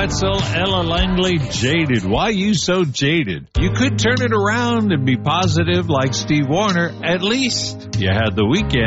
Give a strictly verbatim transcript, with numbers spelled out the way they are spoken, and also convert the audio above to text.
Wetzel, Ella Langley, Jaded. Why you so jaded? You could turn it around and be positive like Steve Wariner. At least you had the weekend.